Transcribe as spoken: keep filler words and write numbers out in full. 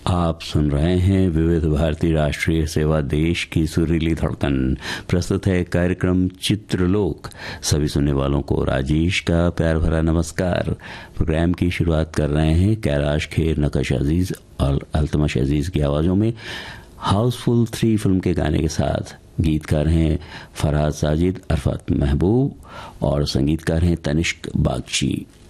आप सुन रहे हैं विविध भारती राष्ट्रीय सेवा, देश की सुरीली धड़कन। प्रस्तुत है कार्यक्रम चित्रलोक। सभी सुनने वालों को राजेश का प्यार भरा नमस्कार। प्रोग्राम की शुरुआत कर रहे हैं कैलाश खेर, नकश अजीज और अल्तमश अजीज की आवाज़ों में हाउसफुल थ्री फिल्म के गाने के साथ। गीतकार हैं फरहाद साजिद, अरफत महबूब और संगीतकार हैं तनिष्क बागची।